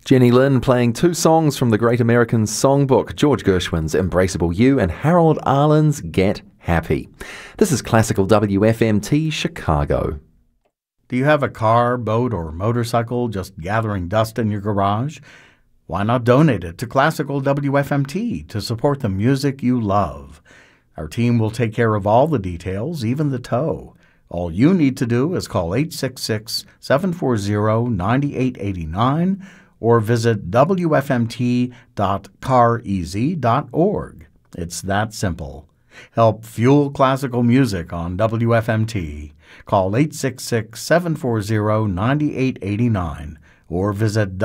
Jenny Lynn playing two songs from the Great American Songbook, George Gershwin's Embraceable You and Harold Arlen's Get Happy. This is Classical WFMT Chicago. Do you have a car, boat, or motorcycle just gathering dust in your garage? Why not donate it to Classical WFMT to support the music you love? Our team will take care of all the details, even the tow. All you need to do is call 866-740-9889 or visit wfmt.careasy.org. It's that simple. Help fuel classical music on WFMT. Call 866-740-9889 or visit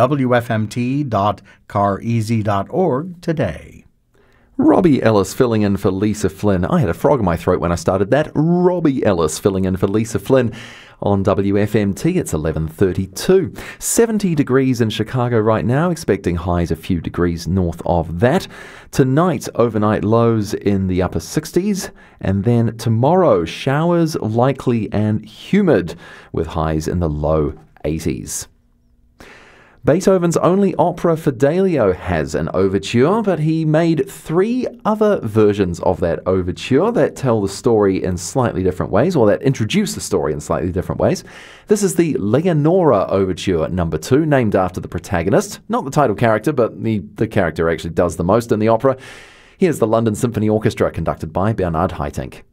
wfmt.careasy.org today. Robbie Ellis filling in for Lisa Flynn. I had a frog in my throat when I started that. Robbie Ellis filling in for Lisa Flynn on WFMT. It's 11:32. 70 degrees in Chicago right now, expecting highs a few degrees north of that. Tonight, overnight lows in the upper 60s. And then tomorrow, showers likely and humid with highs in the low 80s. Beethoven's only opera Fidelio has an overture, but he made 3 other versions of that overture that tell the story in slightly different ways, or that introduce the story in slightly different ways. This is the Leonora Overture No. 2, named after the protagonist. Not the title character, but the character actually does the most in the opera. Here's the London Symphony Orchestra, conducted by Bernard Haitink.